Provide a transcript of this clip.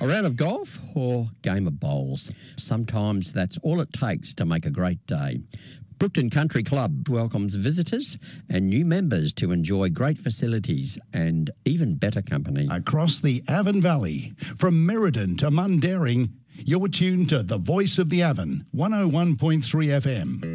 A round of golf or game of bowls. Sometimes that's all it takes to make a great day. Brookton Country Club welcomes visitors and new members to enjoy great facilities and even better company. Across the Avon Valley, from Merredin to Mundaring, you're tuned to the Voice of the Avon, 101.3 FM.